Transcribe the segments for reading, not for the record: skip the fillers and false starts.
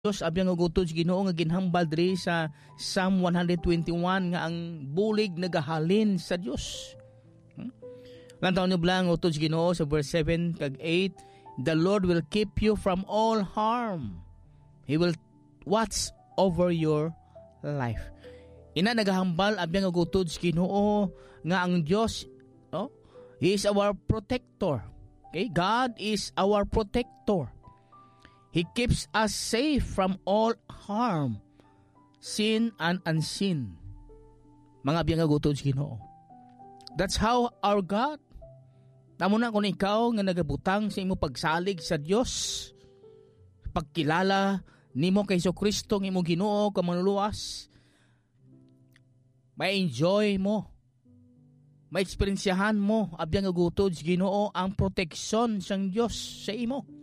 Diyos abiyang ugutod sa Ginoo nga ginhambal diri sa Psalm 121 nga ang bulig nagahalin sa Dios. Lantaw ni blang utod sa Ginoo sa verse 7 kag 8, the Lord will keep you from all harm. He will watch over your life. Ina nagahambal abiyang ugutod sa Ginoo nga ang Dios, He is our protector. Okay? God is our protector. He keeps us safe from all harm, sin and unseen. Mga biyang agutod sa Ginoo. That's how our God. Tamo na kung ikaw nga nagabutang sa imo pagsalig sa Dios, pagkilala nimo kay Jesucristo nga imo Ginoo ka manluluwas, may enjoy mo, may eksperyensyahan mo abiyang agutod sa Ginoo ang proteksyon sang Dios sa imo.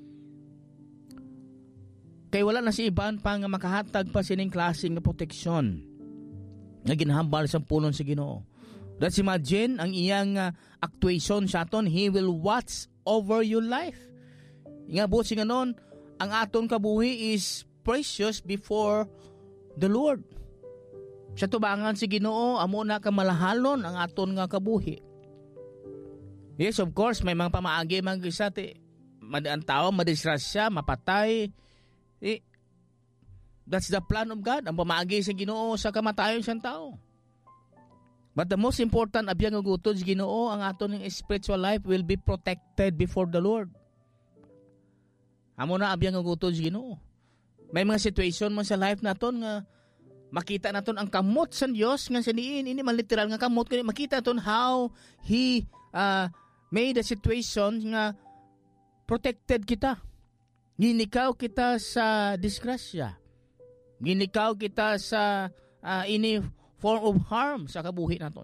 Kay wala na si iban pa nga makahatag pa sining klaseng nga proteksyon nga ginahambal sa pulong sa Ginoo. Let's imagine ang iyang actuation sa aton. He will watch over your life. Nga buot nga nun, ang aton kabuhi is precious before the Lord. Sa tubangan si Ginoo, amo na kamalahalon ang aton nga kabuhi. Yes, of course, may mga pamaagi man gisa ang tao madisgrasya, mapatay. That's the plan of God. Ang pamaagi sa Ginoo sa kamatayon siyang tao. But the most important abiyang agutod sa Ginoo, ang aton ng spiritual life will be protected before the Lord. Amo na abiyang agutod sa Ginoo. May mga situation man sa life naton nga makita naton ang kamot sa Dios nga saniin ini man literal nga kamot kani makita naton how He made the situation nga protected kita. Ginikaw kita sa disgrasya. Ginikaw kita sa any form of harm sa kabuhi naton.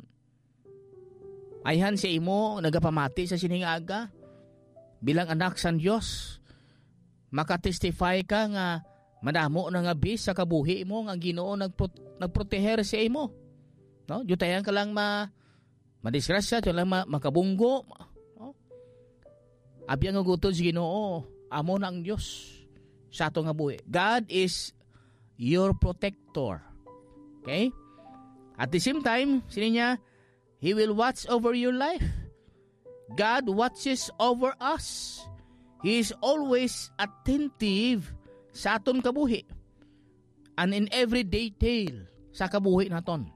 Ayhan si imo nagapamati sa sining aga bilang anak sa Dios. Makatestify ka nga madamo na nga bis sa kabuhi mo nga Ginoo nagproteher sa imo. No, jutayan ka lang madisgrasya, jud lang makabunggo. No? Abiyang gutod sa Ginoo. Amo na ang Diyos sa ato nga buhi. God is your protector. Okay? At the same time, sininya, He will watch over your life. God watches over us. He is always attentive sa aton kabuhi. And in every detail sa kabuhi naton.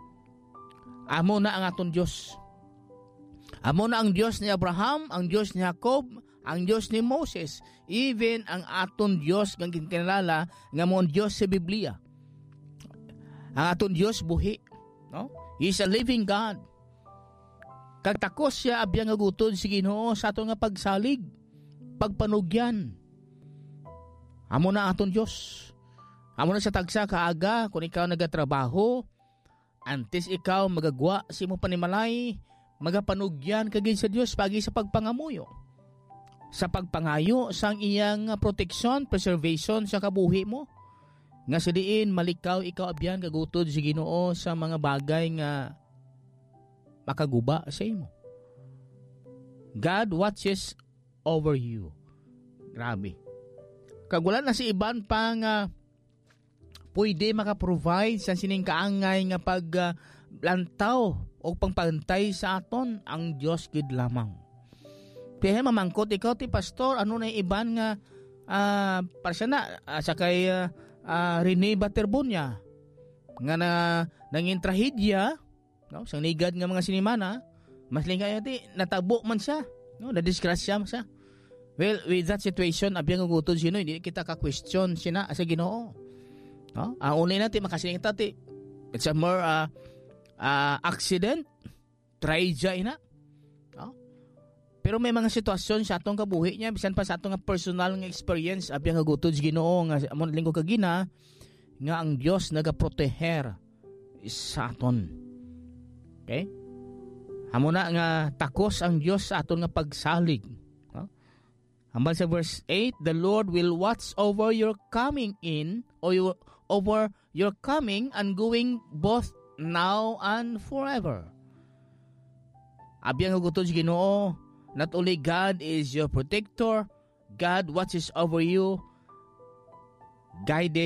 Amo na ang aton Diyos. Amo na ang Diyos ni Abraham, ang Diyos ni Jacob, ang Diyos ni Moses, even ang aton Diyos nga kinalala nga mo Diyos sa Biblia. Ang aton Diyos buhi, no? He is a living God. Kagtakos siya abiyang agutod si Ginoo sa aton nga pagsalig, pagpanugyan. Amo na aton Diyos. Amo na sa tagsa kaaga kung ikaw nagatrabaho, antes ikaw magagwa si mo panimalay, magapanugyan kagid sa Dios pagi sa pagpangamuyo. Sa pagpangayo sang iyang protection, preservation sa kabuhi mo. Nga siliin, malikaw ikaw abyan kagutod si Ginoo sa mga bagay nga makaguba sa imo. God watches over you. Grabe. Kag wala na si iban pa nga pwede makaprovide sa sining kaangay nga paglantaw o pangpantay sa aton ang Dios gid lamang. Kaya mamangkot ikaw ti pastor, ano na iban nga para siya na sa kay Rene Baterbunya nga nangin trahedya, no, sang nigad nga mga sinimana, mas lingkay ti natabo man siya, no, na disgrasya man siya. Well, with that situation abiyang gutod sino hindi kita ka question sina sa Ginoo. No? Ang unay natin makasiling ti it's a more accident, tragedy ina. No? Pero may mga sitwasyon sa atong kabuhi niya, bisan pa sa atong personal nga experience, abiyang gutod sa Ginoo nga amon linggo kagina nga ang Dios nagaproteher sa aton. Okay? Amo na nga takos ang Dios sa aton nga pagsalig. No? Hambal sa verse 8, the Lord will watch over your coming in or over your coming and going both now and forever. Abiyang gutod sa Ginoo, not only God is your protector, God watches over you guided